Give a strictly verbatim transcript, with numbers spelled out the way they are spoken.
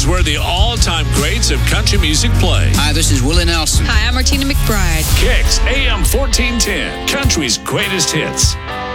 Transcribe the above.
where the all-time greats of country music play. Hi, this is Willie Nelson. Hi, I'm Martina McBride. Kicks A M fourteen ten, country's greatest hits.